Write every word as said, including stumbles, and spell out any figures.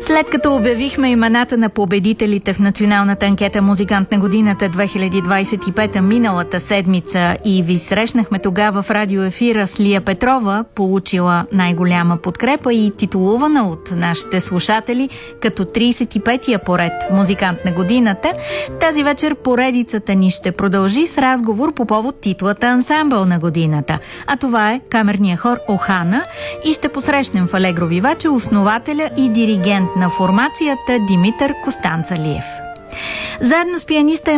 След като обявихме имената на победителите в националната анкета "Музикант на годината две хиляди двадесет и пета" миналата седмица и ви срещнахме тогава в радиоефира с Лия Петрова, получила най-голяма подкрепа и титулувана от нашите слушатели като тридесет и петия поред "Музикант на годината", тази вечер поредицата ни ще продължи с разговор по повод титлата "Ансамбъл на годината". А това е камерния хор "Охана" и ще посрещнем в Алегро Виваче основателя и диригент на формацията Димитър Костанцалиев. Заедно с пианиста